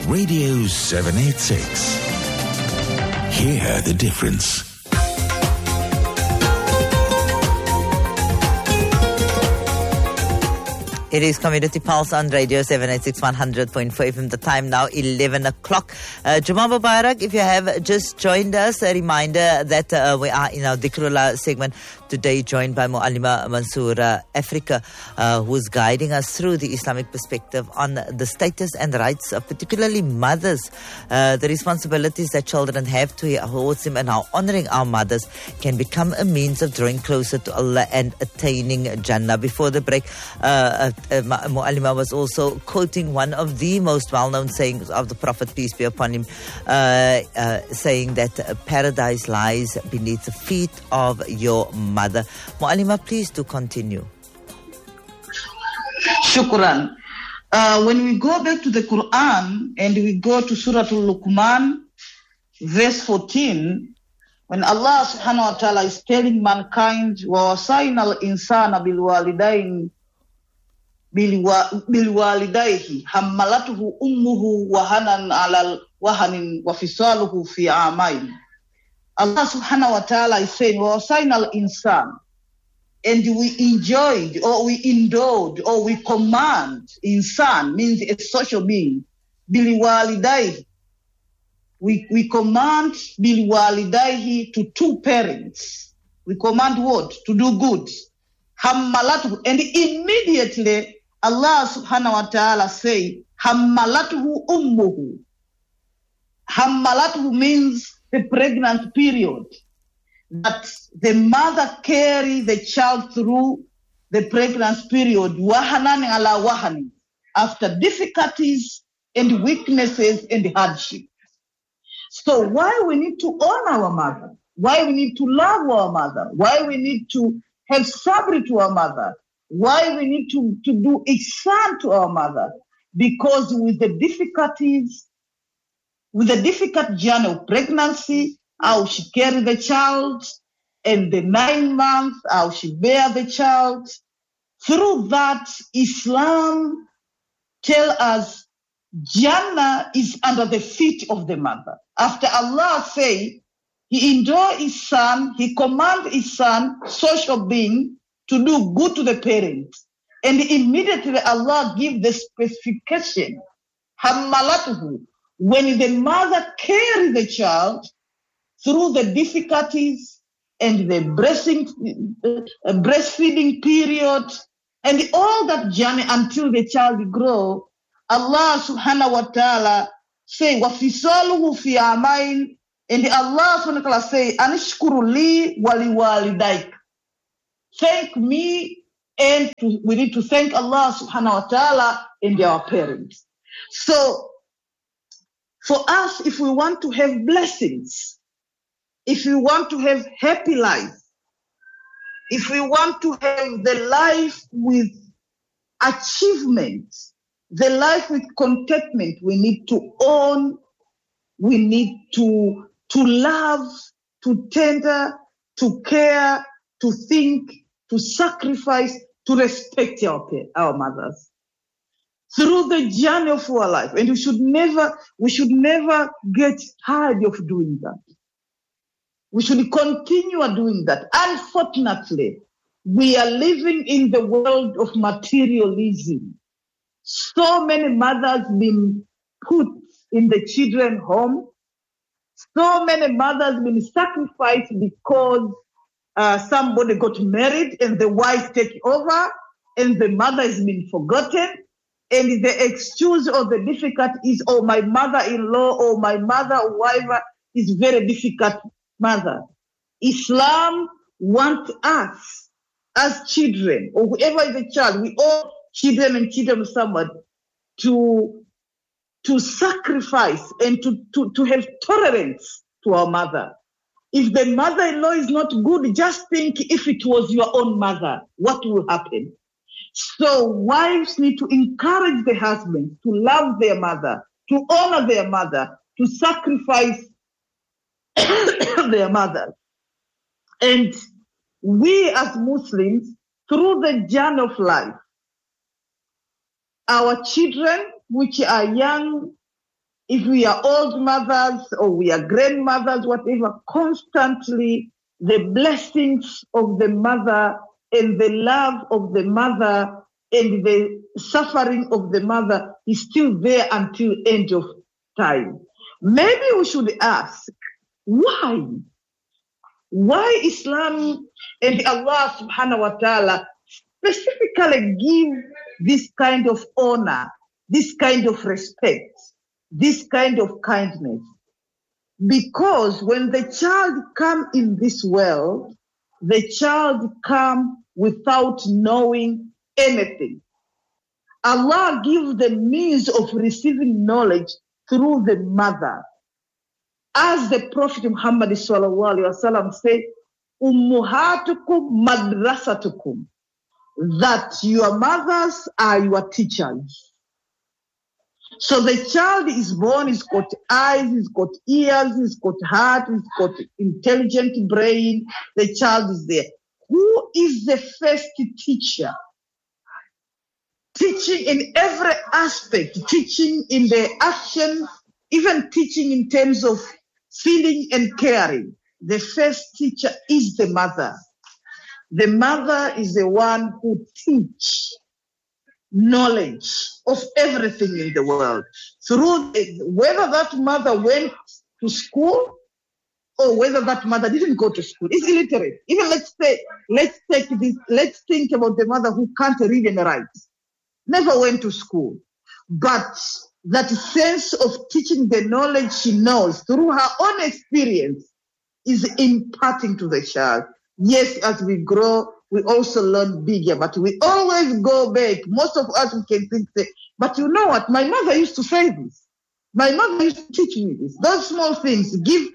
Radio 786. Hear the difference. It is Community Pulse on Radio 786 100.4 FM. The time now 11 o'clock. Jumaa Mubarak, if you have just joined us, a reminder that we are in our Dhikrullah segment today, joined by Muallima Mansoora Africa, who's guiding us through the Islamic perspective on the status and rights of particularly mothers, the responsibilities that children have towards them, and how honoring our mothers can become a means of drawing closer to Allah and attaining Jannah. Before the break, Muallima was also quoting one of the most well-known sayings of the Prophet, peace be upon him, saying that paradise lies beneath the feet of your mother. Muallima, please do continue. Shukran. When we go back to the Quran and we go to Surah Al-Luqman, verse 14, when Allah subhanahu wa ta'ala is telling mankind, وَوَصَيْنَا الْإِنسَانَ بِالْوَالِدَيْنِ بالوالديه حملته أمه وهنا على الوهن وفصاله في عامين. Allah subhanahu wa ta'ala is saying, وَوَصَيْنَا الْإِنسَانِ, and we enjoyed, or we endowed, or we command, insan means a social being, bilwalidayhi. We command bilwalidayhi to two parents. We command what? To do good. Hammalatuhu, and immediately Allah subhanahu wa ta'ala say, Hammalatuhu ummuhu. Hammalatuhu means the pregnant period. That the mother carry the child through the pregnancy period, wahanan ala wahani, after difficulties and weaknesses and hardship. So why we need to honor our mother? Why we need to love our mother? Why we need to have sabr to our mother? Why we need to do ihsan to our mother? Because with the difficulties, with the difficult journey of pregnancy, how she carry the child, and the 9 months, how she bear the child, through that Islam tell us Jannah is under the feet of the mother. After Allah say, He enjoy His son, He command His son, social being, to do good to the parents. And immediately Allah give the specification, Hammalatuhu, when the mother carry the child through the difficulties and the breastfeeding period and all that journey until the child grow, Allah subhanahu wa ta'ala say, وَفِصَالُهُ فِي عَامَيْنِ, and Allah subhanahu wa ta'ala say, Anishkuru li wali walidaik. Thank me, and we need to thank Allah subhanahu wa ta'ala and our parents. So, for us, if we want to have blessings, if we want to have happy life, if we want to have the life with achievement, the life with contentment, we need to own, we need to love, to tender, to care, to think, to sacrifice, to respect our mothers through the journey of our life. And we should never get tired of doing that. We should continue doing that. Unfortunately, we are living in the world of materialism. So many mothers been put in the children's home. So many mothers been sacrificed because somebody got married and the wife take over and the mother has been forgotten. And the excuse or the difficult is, oh, my mother-in-law or my mother or wife is very difficult mother. Islam wants us as children, or whoever is a child, we all children and children of somebody, to sacrifice and to have tolerance to our mother. If the mother-in-law is not good, just think if it was your own mother, what will happen? So wives need to encourage the husbands to love their mother, to honor their mother, to sacrifice their mother. And we as Muslims, through the journey of life, our children, which are young if we are old mothers or we are grandmothers, whatever, constantly the blessings of the mother and the love of the mother and the suffering of the mother is still there until end of time. Maybe we should ask, why? Why Islam and Allah subhanahu wa ta'ala specifically give this kind of honor, this kind of respect, this kind of kindness? Because when the child comes in this world, the child comes without knowing anything. Allah gives the means of receiving knowledge through the mother. As the Prophet Muhammad sallallahu alaihi wasallam said, "Ummuhatukum madrasatukum," that your mothers are your teachers. So the child is born, he's got eyes, he's got ears, he's got heart, he's got intelligent brain. The child is there. Who is the first teacher? Teaching in every aspect, teaching in the action, even teaching in terms of feeling and caring. The first teacher is the mother. The mother is the one who teaches knowledge of everything in the world. Through whether that mother went to school or whether that mother didn't go to school, is illiterate. Even let's think about the mother who can't read and write, never went to school, but that sense of teaching the knowledge she knows through her own experience is imparting to the child. Yes, as we grow, we also learn bigger, but we always go back. Most of us, we can think, but you know what? My mother used to say this. My mother used to teach me this. Those small things give,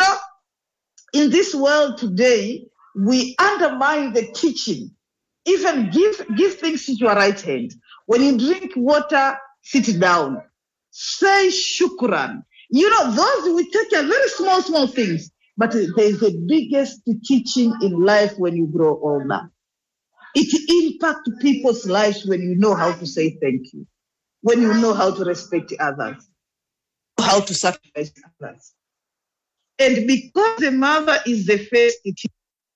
in this world today, we undermine the teaching. Even give things to your right hand. When you drink water, sit down. Say shukran. Those we take are very small things. But there's the biggest teaching in life when you grow older. It impacts people's lives when you know how to say thank you, when you know how to respect others, how to sacrifice others. And because the mother is the first teacher.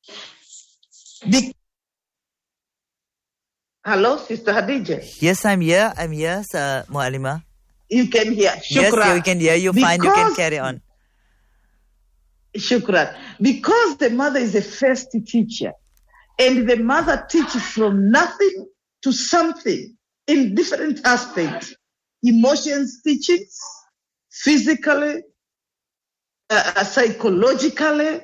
Hello, Sister Hadija? Yes, I'm here, Sir Mualima. You can hear. Shukran. Yes, we can hear you fine. You can carry on. Shukran. Because the mother is the first teacher, and the mother teaches from nothing to something in different aspects. Emotions teachings, physically, psychologically,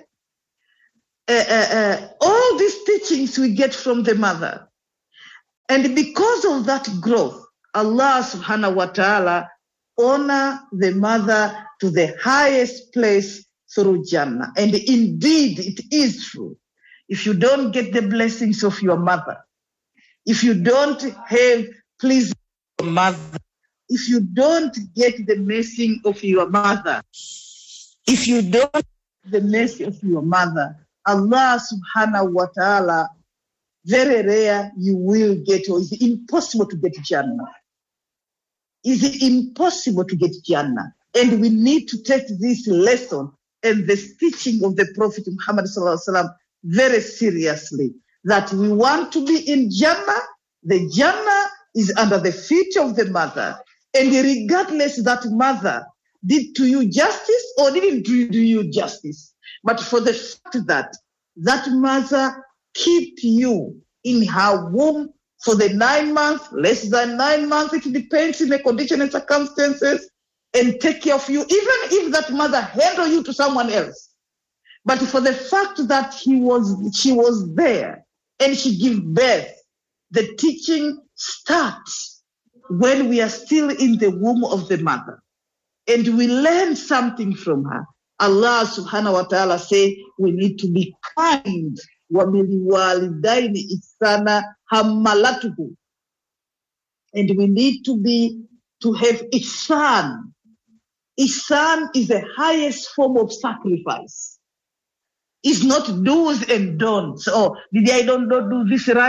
all these teachings we get from the mother. And because of that growth, Allah subhanahu wa ta'ala honor the mother to the highest place through Jannah. And indeed, it is true. If you don't get the blessings of your mother, if you don't have please your mother, if you don't get the mercy of your mother, if you don't get the mercy of your mother, Allah subhanahu wa ta'ala, very rare you will get, or it's impossible to get Jannah. It's impossible to get Jannah. And we need to take this lesson and the teaching of the Prophet Muhammad sallallahu alaihi wasallam very seriously. That we want to be in Jannah. The Jannah is under the feet of the mother. And regardless that mother did to you justice or didn't do you justice, but for the fact that that mother kept you in her womb for the 9 months, less than 9 months, it depends on the condition and circumstances, and take care of you, even if that mother handed you to someone else. But for the fact that she was there and she gave birth, the teaching starts when we are still in the womb of the mother. And we learn something from her. Allah subhanahu wa ta'ala say we need to be kind. وَبِالْوَالِدَيْنِ إِحْسَانًا حَمَّلَتْهُ. And we need to have ihsan. Ihsan is the highest form of sacrifice. It's not do's and don'ts. Oh, did I don't do this right?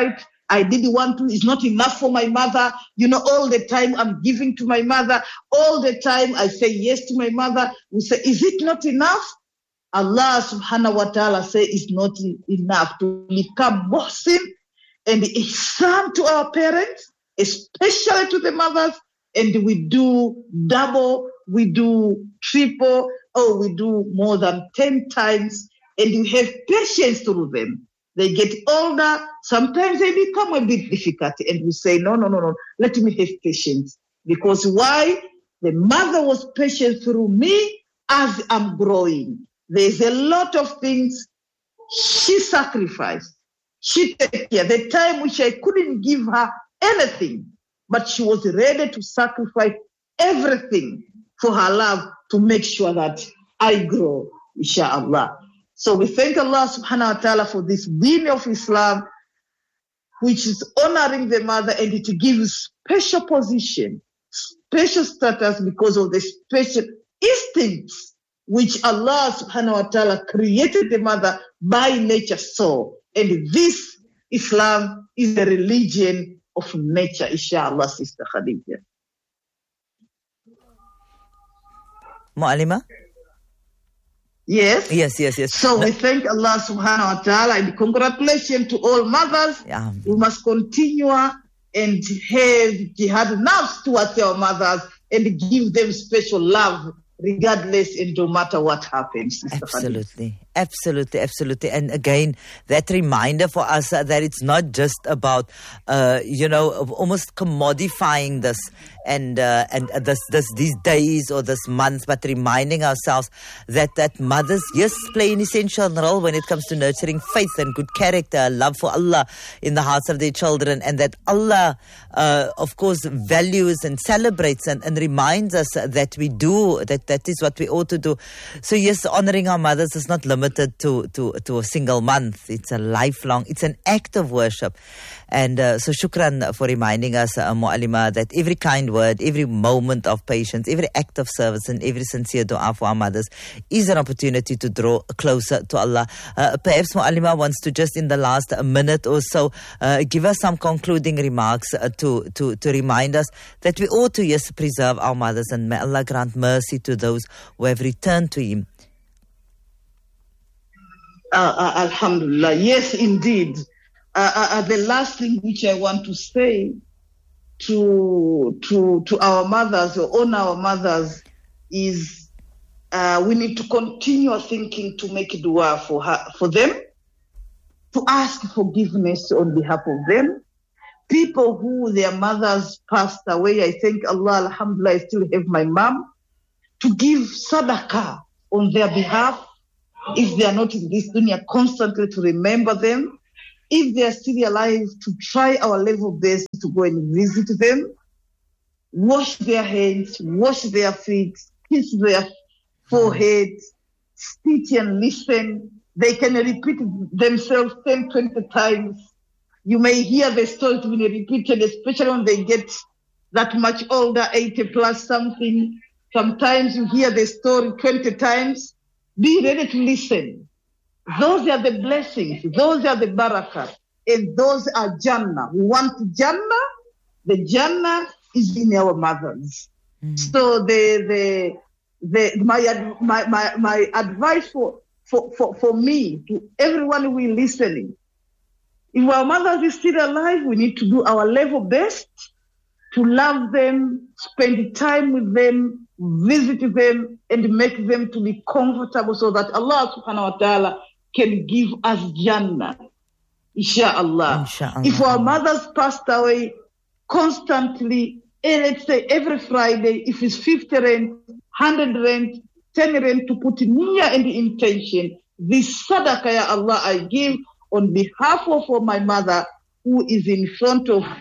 I didn't want to. It's not enough for my mother. All the time I'm giving to my mother. All the time I say yes to my mother. We say, is it not enough? Allah subhanahu wa ta'ala say it's not enough to become muhsin and ihsan to our parents, especially to the mothers. And we do double, we do triple, or we do more than 10 times. And you have patience through them. They get older. Sometimes they become a bit difficult. And we say, no. Let me have patience. Because why? The mother was patient through me as I'm growing. There's a lot of things she sacrificed. She took care. The time which I couldn't give her anything, but she was ready to sacrifice everything for her love to make sure that I grow, inshallah. So we thank Allah subhanahu wa ta'ala for this deen of Islam, which is honoring the mother, and it gives special position, special status because of the special instincts which Allah subhanahu wa ta'ala created the mother by nature so. And this Islam is the religion of nature, inshallah, Sister Khadija. Mu'alima? Yes. Yes. So we thank Allah subhanahu wa ta'ala and congratulations to all mothers. Yeah. We must continue and have jihad nafs towards our mothers and give them special love regardless and no matter what happens. Absolutely. And again, that reminder for us that it's not just about, almost commodifying this and these days or this month, but reminding ourselves that mothers, yes, play an essential role when it comes to nurturing faith and good character, love for Allah in the hearts of their children, and that Allah, of course, values and celebrates and reminds us that we do, that is what we ought to do. So yes, honoring our mothers is not limited to a single month. It's a lifelong, it's an act of worship. And so shukran for reminding us, Mu'alima, that every kind word, every moment of patience, every act of service and every sincere dua for our mothers is an opportunity to draw closer to Allah. Perhaps Mu'alima wants to just in the last minute or so give us some concluding remarks to remind us that we ought to, yes, preserve our mothers, and may Allah grant mercy to those who have returned to Him. Alhamdulillah. Yes, indeed. The last thing which I want to say to our mothers or on our mothers is we need to continue thinking to make dua for them, to ask forgiveness on behalf of them. People who their mothers passed away, I thank Allah, alhamdulillah, I still have my mom, to give sadaqah on their behalf. If they are not in this dunya, constantly to remember them. If they are still alive, to try our level best to go and visit them, wash their hands, wash their feet, kiss their foreheads, sit and listen. They can repeat themselves 10, 20 times. You may hear the story to be repeated, especially when they get that much older, 80 plus something. Sometimes you hear the story 20 times. Be ready to listen. Those are the blessings. Those are the barakah. And those are Jannah. We want Jannah. The Jannah is in our mothers. So my advice for me, to everyone who is listening, if our mothers is still alive, we need to do our level best to love them, spend time with them, visit them, and make them to be comfortable so that Allah subhanahu wa ta'ala can give us Jannah. Inshallah. If our mothers passed away constantly, let's say every Friday, if it's 50 rand, 100 rand, 10 rand, to put niyyah and intention, this sadaqah, ya Allah, I give on behalf of my mother who is in front of,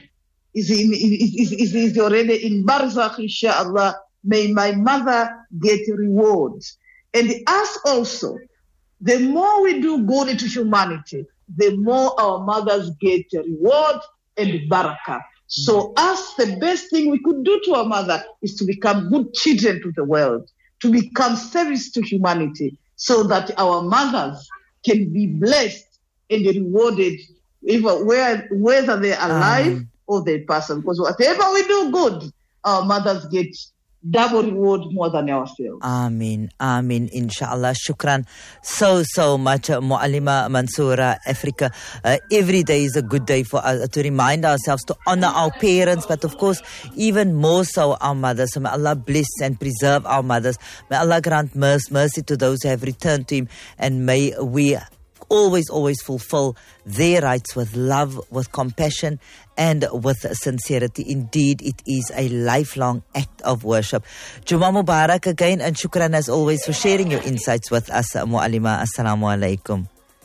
is already in barzakh, inshallah. May my mother get rewards. And us also, the more we do good to humanity, the more our mothers get reward and barakah. So us, the best thing we could do to our mother is to become good children to the world, to become service to humanity, so that our mothers can be blessed and rewarded whether they're alive or they pass on. Because whatever we do good, our mothers get double reward more than ourselves. Ameen, inshallah. Shukran so much, Muallima Mansoura Africa. Every day is a good day for us to remind ourselves to honor our parents, but of course, even more so our mothers. So may Allah bless and preserve our mothers. May Allah grant mercy to those who have returned to Him, and may we always fulfill their rights with love, with compassion, and with sincerity. Indeed, it is a lifelong act of worship. Jummah Mubarak again, and shukran as always for sharing your insights with us, Muallima. Assalamu alaikum.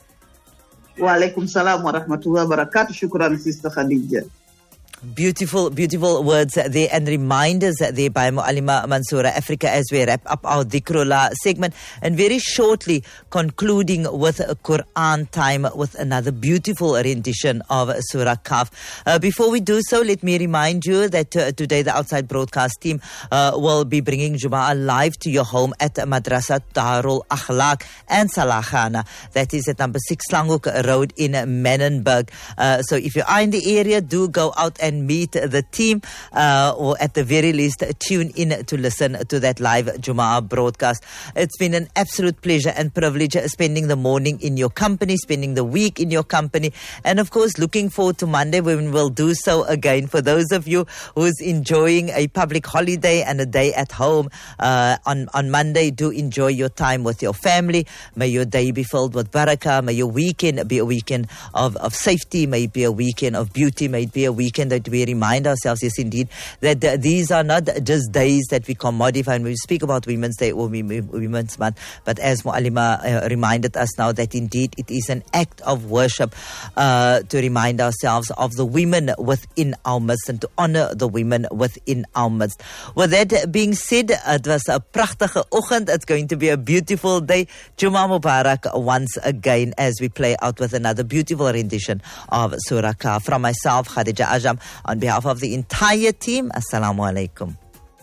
Wa alaikum salam wa rahmatullahi wa barakatuh. Shukran, Sister Khadija. Beautiful words there and reminders there by Muallima Mansoura Africa as we wrap up our Dhikrullah segment, and very shortly concluding with Quran time with another beautiful rendition of Surah Kahf. Before we do so, let me remind you that today the Outside Broadcast team will be bringing Jum'ah live to your home at Madrasa Darul Akhlaq and Salakhana. That is at number 6 Slanghoek Road in Menenberg. So if you are in the area, do go out and meet the team, or at the very least tune in to listen to that live Jum'ah broadcast. It's been an absolute pleasure and privilege spending the morning in your company, spending the week in your company, and of course looking forward to Monday when we'll do so again. For those of you who's enjoying a public holiday and a day at home on Monday, do enjoy your time with your family. May your day be filled with barakah. May your weekend be a weekend of safety. May it be a weekend of beauty. May it be a weekend that we remind ourselves, yes indeed, that these are not just days that we commodify when we speak about Women's Day or Women's Month, but as Muallima reminded us now, that indeed it is an act of worship to remind ourselves of the women within our midst and to honor the women within our midst. With that being said, it was a prachtige oggend. It's going to be a beautiful day. Jummah Mubarak once again as we play out with another beautiful rendition of Surah Kahf. From myself, Khadija Ajam, on behalf of the entire team, Assalamu alaikum.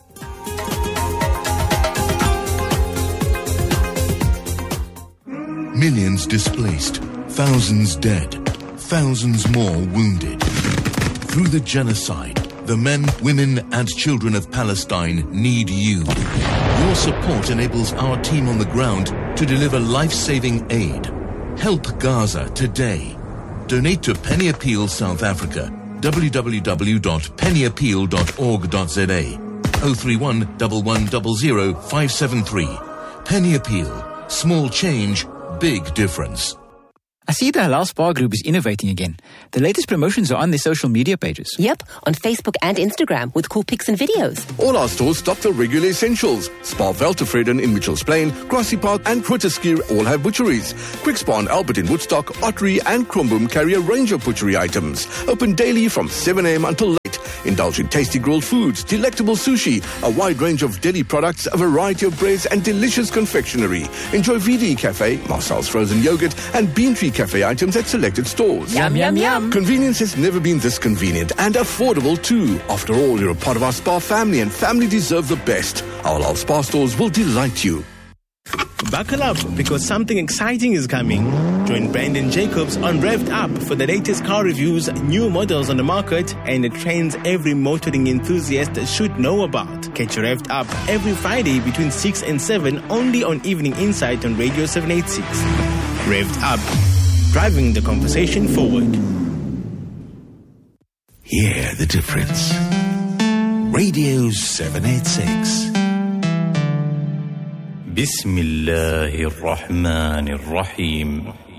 Millions displaced, thousands dead, thousands more wounded. Through the genocide, the men, women, and children of Palestine need you. Your support enables our team on the ground to deliver life-saving aid. Help Gaza today. Donate to Penny Appeal South Africa. www.pennyappeal.org.za 031 1100 573. Penny Appeal. Small change, big difference. I see the Halal Spa Group is innovating again. The latest promotions are on their social media pages. Yep, on Facebook and Instagram with cool pics and videos. All our stores stock the regular essentials. Spa Veltevreden in Mitchells Plain, Grassy Park and Grooteskier all have butcheries. Quick Spa and Albert in Woodstock, Ottery and Kromboom carry a range of butchery items. Open daily from 7 a.m. until late. Indulge in tasty grilled foods, delectable sushi, a wide range of deli products, a variety of breads and delicious confectionery. Enjoy VD Cafe, Marcel's frozen yogurt and Bean Tree Cafe items at selected stores. Yum, yum, yum. Convenience has never been this convenient and affordable too. After all, you're a part of our spa family and family deserve the best. Our Halal Spa stores will delight you. Buckle up because something exciting is coming. Join Brandon Jacobs on Revved Up for the latest car reviews, new models on the market, and the trends every motoring enthusiast should know about. Catch Revved Up every Friday between 6 and 7 only on Evening Insight on Radio 786. Revved Up, driving the conversation forward. Hear the difference. Radio 786. بسم الله الرحمن الرحيم